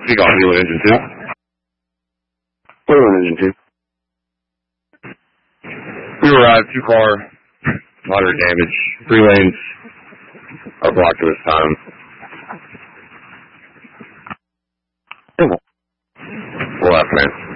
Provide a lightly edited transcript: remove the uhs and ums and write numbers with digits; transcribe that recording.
Speak on Helium Engine 2. Helium Engine 2. We arrived, 2 car, moderate damage, 3 lanes are blocked at this time. Left, man.